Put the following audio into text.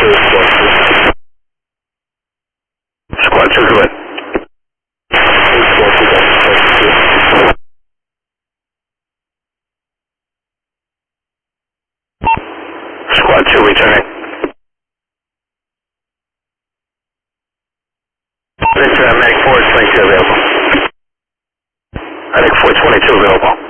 Squad 2, go ahead. Squad 2 returning. This Medic 4 is 22 available. I think 422 available.